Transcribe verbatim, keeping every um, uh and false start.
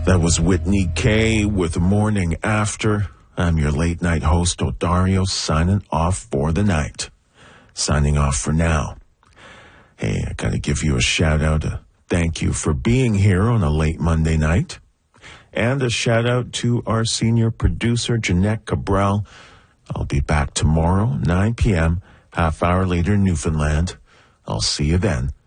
That was Whitney K with Morning After. I'm your late night host, Odario, signing off for the night. Signing off for now. Hey, I gotta give you a shout out. A thank you for being here on a late Monday night. And a shout out to our senior producer, Jeanette Cabral. I'll be back tomorrow, nine p.m., half hour later in Newfoundland. I'll see you then.